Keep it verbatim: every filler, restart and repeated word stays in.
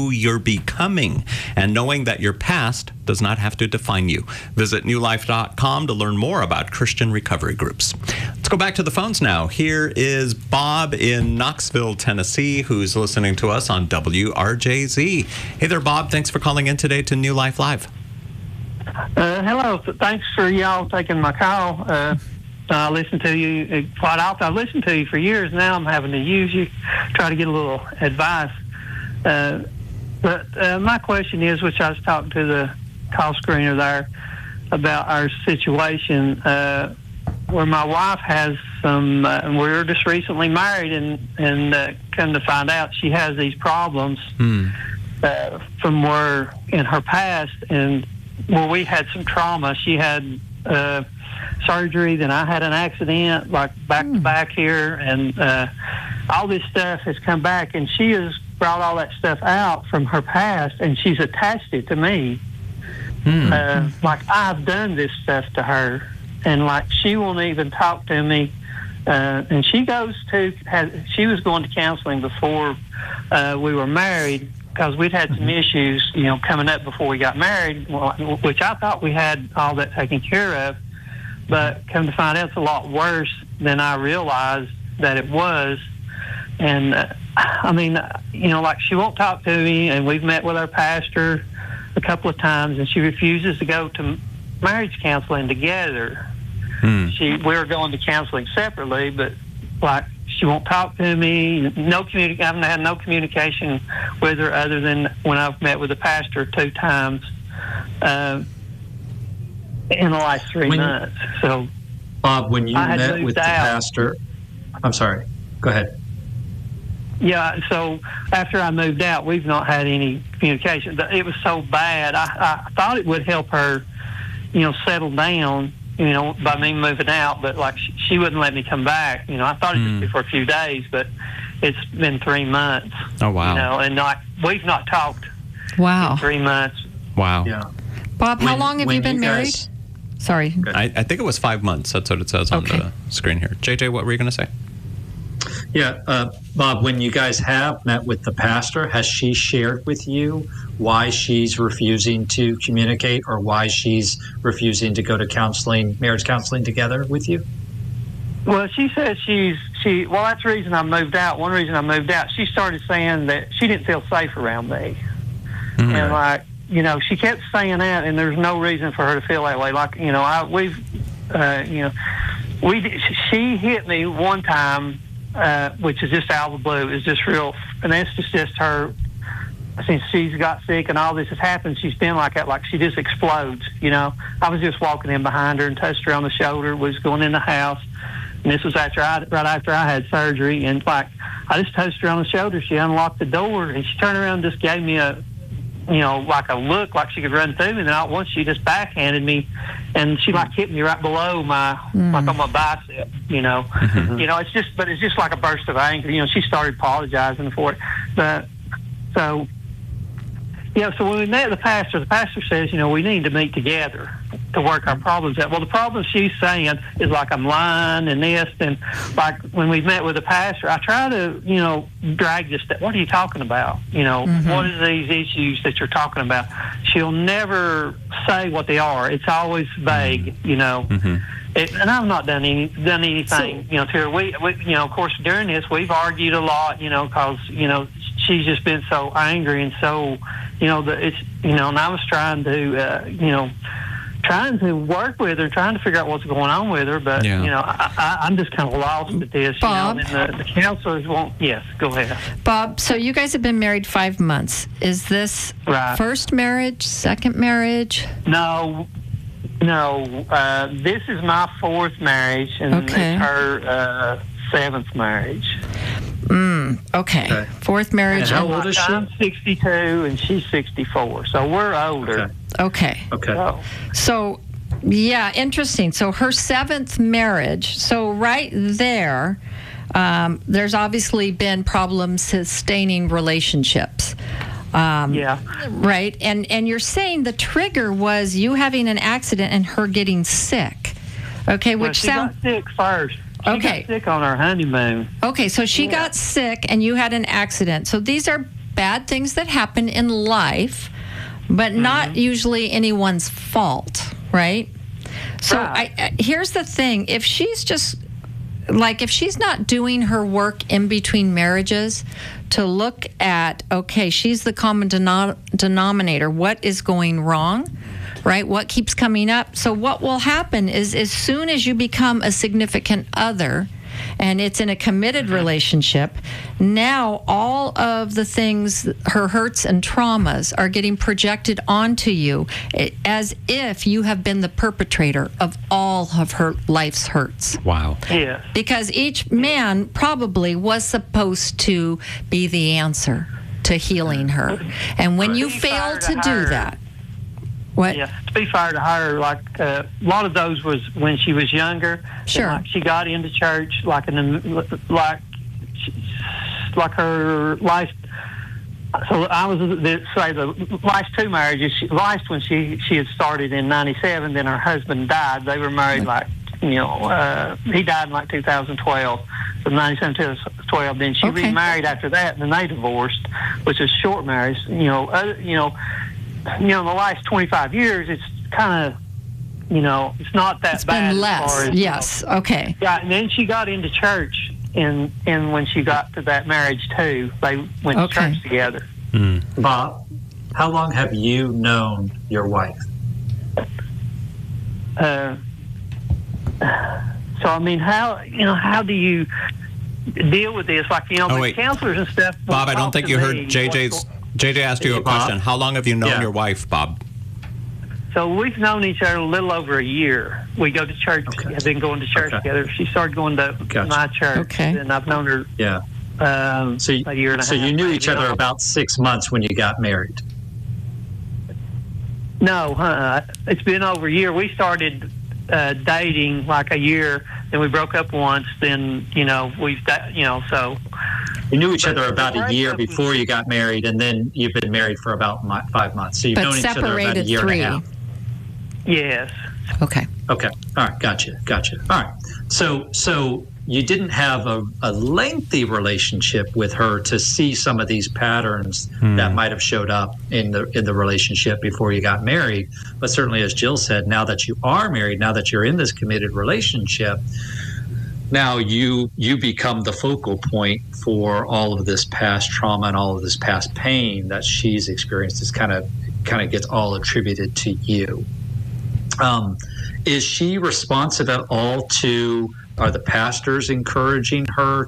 who you're becoming and knowing that your past does not have to define you. Visit new life dot com to learn more about Christian recovery groups. Let's go back to the phones now. Here is Bob in Knoxville, Tennessee, who's listening to us on W R J Z. Hey there, Bob. Thanks for calling in today to New Life Live. Uh, hello. Thanks for y'all taking my call. Uh, I listen to you quite often. I've listened to you for years now. I'm having to use you, try to get a little advice. Uh, but uh, my question is, which I was talking to the call screener there about our situation, uh, where my wife has some, uh, and we were just recently married, and, and uh, come to find out she has these problems Hmm. uh, from where in her past, and where we had some trauma. She had uh, surgery, then I had an accident, like back to back here, and uh, all this stuff has come back, and she has brought all that stuff out from her past, and she's attached it to me. Hmm. Uh, like I've done this stuff to her, and like she won't even talk to me. Uh, and she goes to, has, she was going to counseling before uh, we were married, because we'd had some issues, you know, coming up before we got married, which I thought we had all that taken care of. But come to find out, it's a lot worse than I realized that it was. And, uh, I mean, you know, like she won't talk to me, and we've met with our pastor a couple of times, and she refuses to go to marriage counseling together. Hmm. She, we were going to counseling separately, but, like, she won't talk to me. No communi- I haven't had no communication with her other than when I've met with the pastor two times uh, in the last three when, months. So, Bob, when you met with the out. pastor, I'm sorry. Go ahead. Yeah. So after I moved out, we've not had any communication. It was so bad. I, I thought it would help her, you know, settle down, you know, by me moving out, but like she, she wouldn't let me come back. You know, I thought it'd just be for a few days, but it's been three months. Oh, wow. You know, and not, we've not talked Wow. in three months. Wow. Yeah. Bob, how When- long have when you been you married? guys- Sorry. I, I think it was five months. That's what it says on Okay. the screen here. J J, what were you going to say? Yeah, uh, Bob, when you guys have met with the pastor, has she shared with you why she's refusing to communicate or why she's refusing to go to counseling, marriage counseling together with you? Well, she says she's, she, well, that's the reason I moved out. One reason I moved out, she started saying that she didn't feel safe around me. Hmm. And like, you know, she kept saying that, and there's no reason for her to feel that way. Like, you know, I, we've, uh, you know, we, she hit me one time, uh, which is just out of the blue. It's just real, and that's just, just her, since she's got sick and all this has happened, she's been like that, like she just explodes, you know. I was just walking in behind her and touched her on the shoulder, was going in the house, and this was after I, right after I had surgery, and like, I just touched her on the shoulder, she unlocked the door, and she turned around and just gave me a, you know, like a look like she could run through me, and then all at once she just backhanded me, and she like hit me right below my, Mm. like on my bicep, you know. Mhm. You know, it's just, but it's just like a burst of anger, you know. She started apologizing for it, but, so, yeah, so when we met the pastor, the pastor says, you know, we need to meet together to work our problems out. Well, the problem she's saying is like I'm lying and this, and like when we met with the pastor, I try to, you know, drag this, what are you talking about? You know, Mhm. what are these issues that you're talking about? She'll never say what they are. It's always vague, you know. Mm-hmm. It, and I've not done any done anything, you know, to her. We, we, you know, of course, during this, we've argued a lot, you know, because, you know, she's just been so angry and so, you know, the, it's, you know, and I was trying to, uh, you know, trying to work with her, trying to figure out what's going on with her, but, Yeah. you know, I, I, I'm just kind of lost at this, Bob? you know, and the, the counselors won't, yes, go ahead. Bob, so you guys have been married five months. Is this Right. first marriage, second marriage? No, no, uh, this is my fourth marriage, and Okay. it's her uh, seventh marriage. Mm, okay. Okay. Fourth marriage. And how and- old is she? I'm sixty-two, and she's sixty-four, so we're older. Okay. Okay. Okay. So, So, yeah, interesting. So her seventh marriage. So right there, um, there's obviously been problems sustaining relationships. Um, yeah. Right. And and you're saying the trigger was you having an accident and her getting sick. Okay, Well, which she sounds got sick first. She Okay. got sick on our honeymoon. okay. So she Yeah. got sick and you had an accident. So these are bad things that happen in life, but mm-hmm. not usually anyone's fault, right? So right. I, I, here's the thing. If she's just, like, if she's not doing her work in between marriages to look at, okay, she's the common denom- denominator. What is going wrong, right? What keeps coming up? So what will happen is as soon as you become a significant other, and it's in a committed relationship, now all of the things, her hurts and traumas, are getting projected onto you as if you have been the perpetrator of all of her life's hurts. Wow. Yeah. Because each man probably was supposed to be the answer to healing her. And when you fail to do that, what? Yeah, to be fair to her, like uh, a lot of those was when she was younger. Sure. Like she got into church, like in the, like like her life. So I was the, say the last two marriages. She, last one she she had started in ninety-seven. Then her husband died. They were married like you know uh, he died in like two thousand twelve. From ninety-seven to twelve. Then she Okay. remarried after that, and then they divorced, which is short marriage. You know, uh, you know. You know, in the last twenty-five years, it's kind of, you know, it's not that It's bad. been as less. far as, Yes. You know, Okay. yeah, and then she got into church, and and when she got to that marriage too, they went Okay. to church together. Mm. Bob, how long have you known your wife? Uh, so I mean, how you know, how do you deal with this? Like you know, Oh, the wait. counselors and stuff. will Bob, I don't talk think to you me heard J J's. what's- J J asked you a Bob? question. How long have you known Yeah. your wife, Bob? So we've known each other a little over a year. We go to church. Okay. Have been going to church Okay. together. She started going to Gotcha. my church, Okay. and I've known her Yeah. um, So, you- a year and a so half. you knew maybe. each other about six months when you got married. No, uh, it's been over a year. We started uh, dating like a year, then we broke up once. Then you know we've da- you know so You knew each But other the about a year breakup was- before you got married, and then you've been married for about mi- five months. So you've But known each other about a separated year three. and a half. yes. Okay. Okay. All right. Gotcha. Gotcha. All right. So, so you didn't have a, a lengthy relationship with her to see some of these patterns that might have showed up in the in the relationship before you got married. But certainly, as Jill said, now that you are married, now that you're in this committed relationship, now you you become the focal point for all of this past trauma and all of this past pain that she's experienced. Is kind of kind of gets all attributed to you. Um, is she responsive at all to, are the pastors encouraging her